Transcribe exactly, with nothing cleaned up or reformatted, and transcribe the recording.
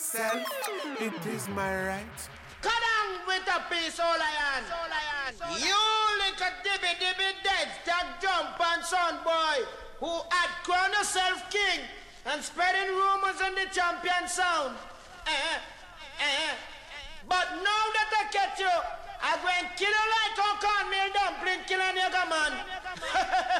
myself, it is my right. Cut on with a piece, all I am. You little dibby dibby dead, tag jump and son boy, who had crowned yourself king and spreading rumors on the champion sound. Eh, eh. But now that I catch you, I'm going to kill you like how cornmeal dumpling kill a nigga man.